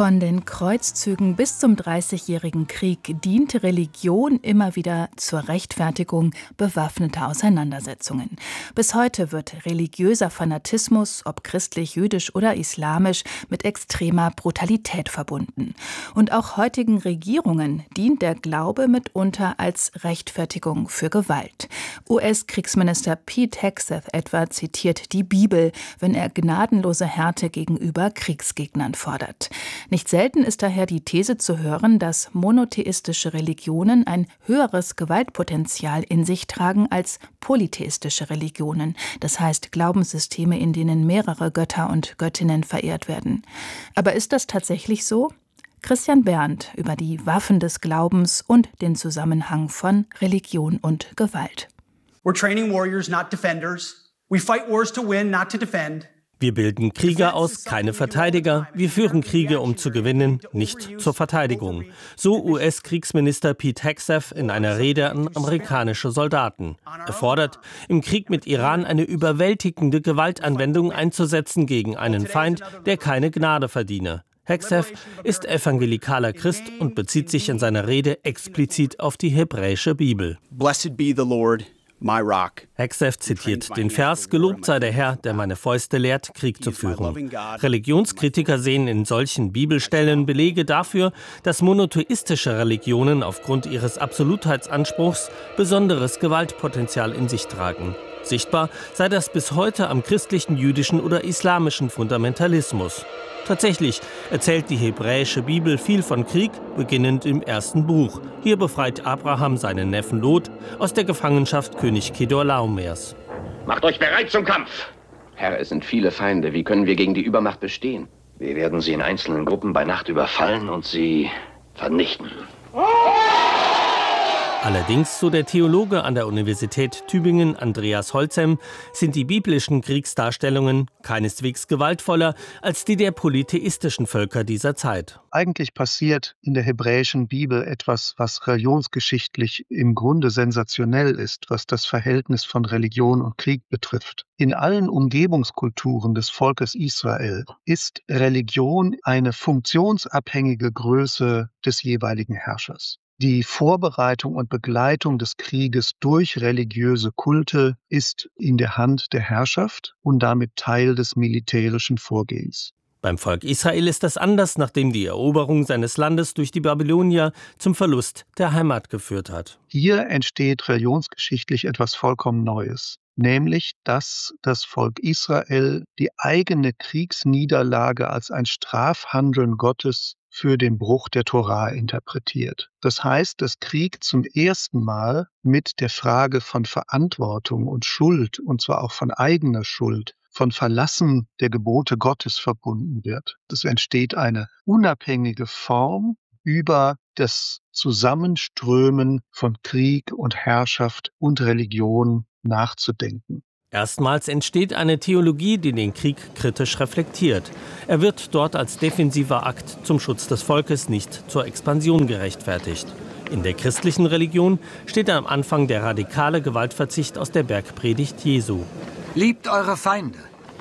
Von den Kreuzzügen bis zum Dreißigjährigen Krieg diente Religion immer wieder zur Rechtfertigung bewaffneter Auseinandersetzungen. Bis heute wird religiöser Fanatismus, ob christlich, jüdisch oder islamisch, mit extremer Brutalität verbunden. Und auch heutigen Regierungen dient der Glaube mitunter als Rechtfertigung für Gewalt. US-Kriegsminister Pete Hegseth etwa zitiert die Bibel, wenn er gnadenlose Härte gegenüber Kriegsgegnern fordert. Nicht selten ist daher die These zu hören, dass monotheistische Religionen ein höheres Gewaltpotenzial in sich tragen als polytheistische Religionen, das heißt Glaubenssysteme, in denen mehrere Götter und Göttinnen verehrt werden. Aber ist das tatsächlich so? Christian Berndt über die Waffen des Glaubens und den Zusammenhang von Religion und Gewalt. We're training warriors, not defenders. We fight wars to win, not to defend. Wir bilden Krieger aus, keine Verteidiger. Wir führen Kriege, um zu gewinnen, nicht zur Verteidigung. So US-Kriegsminister Pete Hegseth in einer Rede an amerikanische Soldaten. Er fordert, im Krieg mit Iran eine überwältigende Gewaltanwendung einzusetzen gegen einen Feind, der keine Gnade verdiene. Hegseth ist evangelikaler Christ und bezieht sich in seiner Rede explizit auf die hebräische Bibel. Blessed be the Lord, my rock. Hegseth zitiert den Vers: Gelobt sei der Herr, der meine Fäuste lehrt, Krieg zu führen. Religionskritiker sehen in solchen Bibelstellen Belege dafür, dass monotheistische Religionen aufgrund ihres Absolutheitsanspruchs besonderes Gewaltpotenzial in sich tragen. Sichtbar sei das bis heute am christlichen, jüdischen oder islamischen Fundamentalismus. Tatsächlich erzählt die hebräische Bibel viel von Krieg, beginnend im ersten Buch. Hier befreit Abraham seinen Neffen Lot aus der Gefangenschaft König Kedorlaomers. Macht euch bereit zum Kampf! Herr, es sind viele Feinde. Wie können wir gegen die Übermacht bestehen? Wir werden sie in einzelnen Gruppen bei Nacht überfallen und sie vernichten. Allerdings, so der Theologe an der Universität Tübingen Andreas Holzem, sind die biblischen Kriegsdarstellungen keineswegs gewaltvoller als die der polytheistischen Völker dieser Zeit. Eigentlich passiert in der hebräischen Bibel etwas, was religionsgeschichtlich im Grunde sensationell ist, was das Verhältnis von Religion und Krieg betrifft. In allen Umgebungskulturen des Volkes Israel ist Religion eine funktionsabhängige Größe des jeweiligen Herrschers. Die Vorbereitung und Begleitung des Krieges durch religiöse Kulte ist in der Hand der Herrschaft und damit Teil des militärischen Vorgehens. Beim Volk Israel ist das anders, nachdem die Eroberung seines Landes durch die Babylonier zum Verlust der Heimat geführt hat. Hier entsteht religionsgeschichtlich etwas vollkommen Neues, nämlich dass das Volk Israel die eigene Kriegsniederlage als ein Strafhandeln Gottes für den Bruch der Tora interpretiert. Das heißt, dass Krieg zum ersten Mal mit der Frage von Verantwortung und Schuld, und zwar auch von eigener Schuld, von Verlassen der Gebote Gottes verbunden wird. Es entsteht eine unabhängige Form über das Zusammenströmen von Krieg und Herrschaft und Religion nachzudenken. Erstmals entsteht eine Theologie, die den Krieg kritisch reflektiert. Er wird dort als defensiver Akt zum Schutz des Volkes, nicht zur Expansion gerechtfertigt. In der christlichen Religion steht am Anfang der radikale Gewaltverzicht aus der Bergpredigt Jesu. Liebt eure Feinde,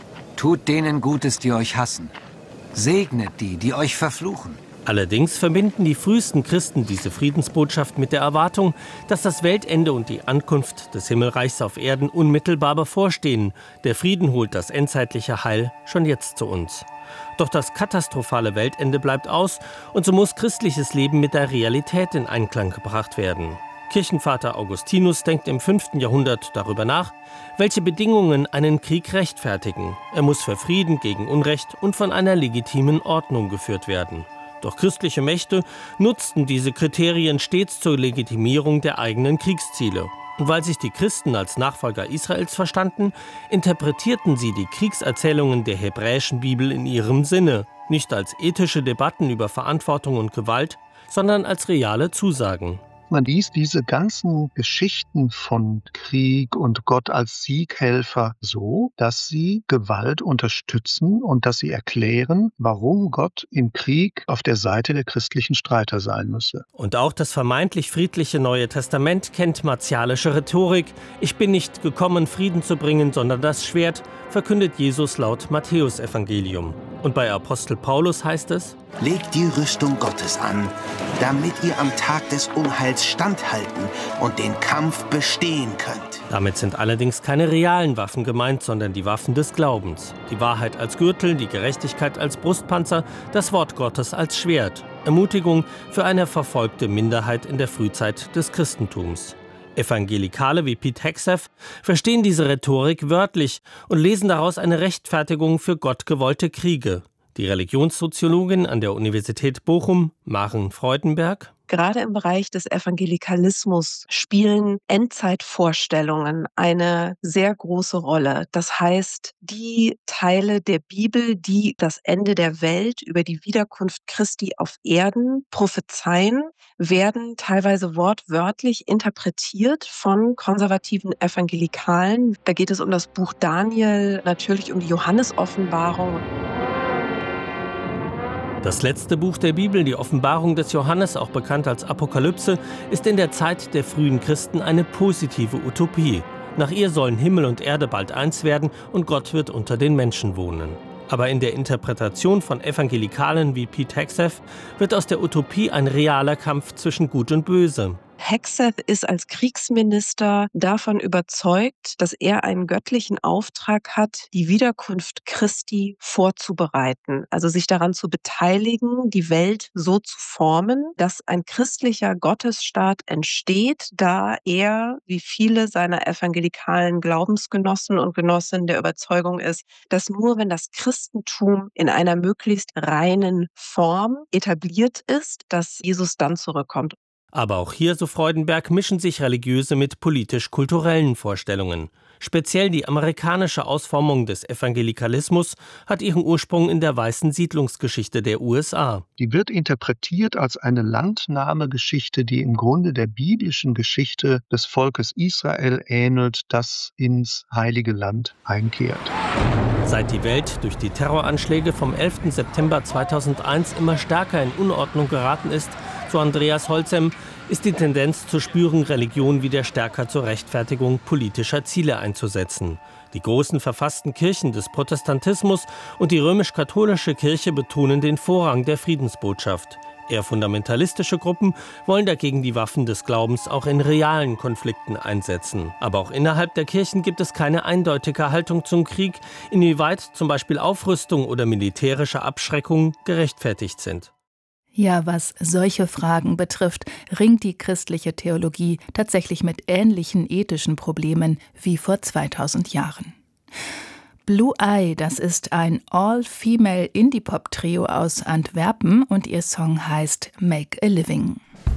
tut denen Gutes, die euch hassen, segnet die, die euch verfluchen. Allerdings verbinden die frühesten Christen diese Friedensbotschaft mit der Erwartung, dass das Weltende und die Ankunft des Himmelreichs auf Erden unmittelbar bevorstehen. Der Frieden holt das endzeitliche Heil schon jetzt zu uns. Doch das katastrophale Weltende bleibt aus und so muss christliches Leben mit der Realität in Einklang gebracht werden. Kirchenvater Augustinus denkt im 5. Jahrhundert darüber nach, welche Bedingungen einen Krieg rechtfertigen. Er muss für Frieden gegen Unrecht und von einer legitimen Ordnung geführt werden. Doch christliche Mächte nutzten diese Kriterien stets zur Legitimierung der eigenen Kriegsziele. Und weil sich die Christen als Nachfolger Israels verstanden, interpretierten sie die Kriegserzählungen der hebräischen Bibel in ihrem Sinne, nicht als ethische Debatten über Verantwortung und Gewalt, sondern als reale Zusagen. man liest diese ganzen Geschichten von Krieg und Gott als Sieghelfer so, dass sie Gewalt unterstützen und dass sie erklären, warum Gott im Krieg auf der Seite der christlichen Streiter sein müsse. Und auch das vermeintlich friedliche Neue Testament kennt martialische Rhetorik. Ich bin nicht gekommen, Frieden zu bringen, sondern das Schwert, verkündet Jesus laut Matthäusevangelium. Und bei Apostel Paulus heißt es: Legt die Rüstung Gottes an, damit ihr am Tag des Unheils standhalten und den Kampf bestehen könnt. Damit sind allerdings keine realen Waffen gemeint, sondern die Waffen des Glaubens. Die Wahrheit als Gürtel, die Gerechtigkeit als Brustpanzer, das Wort Gottes als Schwert. Ermutigung für eine verfolgte Minderheit in der Frühzeit des Christentums. Evangelikale wie Pete Hegseth verstehen diese Rhetorik wörtlich und lesen daraus eine Rechtfertigung für gottgewollte Kriege. Die Religionssoziologin an der Universität Bochum, Maren Freudenberg: Gerade im Bereich des Evangelikalismus spielen Endzeitvorstellungen eine sehr große Rolle. Das heißt, die Teile der Bibel, die das Ende der Welt über die Wiederkunft Christi auf Erden prophezeien, werden teilweise wortwörtlich interpretiert von konservativen Evangelikalen. Da geht es um das Buch Daniel, natürlich um die Johannesoffenbarung. Das letzte Buch der Bibel, die Offenbarung des Johannes, auch bekannt als Apokalypse, ist in der Zeit der frühen Christen eine positive Utopie. Nach ihr sollen Himmel und Erde bald eins werden und Gott wird unter den Menschen wohnen. Aber in der Interpretation von Evangelikalen wie Pete Hegseth wird aus der Utopie ein realer Kampf zwischen Gut und Böse. Hegseth ist als Kriegsminister davon überzeugt, dass er einen göttlichen Auftrag hat, die Wiederkunft Christi vorzubereiten, also sich daran zu beteiligen, die Welt so zu formen, dass ein christlicher Gottesstaat entsteht, da er, wie viele seiner evangelikalen Glaubensgenossen und Genossinnen, der Überzeugung ist, dass nur wenn das Christentum in einer möglichst reinen Form etabliert ist, dass Jesus dann zurückkommt. Aber auch hier, so Freudenberg, mischen sich religiöse mit politisch-kulturellen Vorstellungen. Speziell die amerikanische Ausformung des Evangelikalismus hat ihren Ursprung in der weißen Siedlungsgeschichte der USA. Die wird interpretiert als eine Landnahmegeschichte, die im Grunde der biblischen Geschichte des Volkes Israel ähnelt, das ins Heilige Land einkehrt. Seit die Welt durch die Terroranschläge vom 11. September 2001 immer stärker in Unordnung geraten ist, so Andreas Holzem, ist die Tendenz zu spüren, Religion wieder stärker zur Rechtfertigung politischer Ziele einzusetzen. Die großen verfassten Kirchen des Protestantismus und die römisch-katholische Kirche betonen den Vorrang der Friedensbotschaft. Eher fundamentalistische Gruppen wollen dagegen die Waffen des Glaubens auch in realen Konflikten einsetzen. Aber auch innerhalb der Kirchen gibt es keine eindeutige Haltung zum Krieg, inwieweit zum Beispiel Aufrüstung oder militärische Abschreckung gerechtfertigt sind. Ja, was solche Fragen betrifft, ringt die christliche Theologie tatsächlich mit ähnlichen ethischen Problemen wie vor 2000 Jahren. Blue Eye, das ist ein All-Female Indie-Pop-Trio aus Antwerpen und ihr Song heißt Make a Living.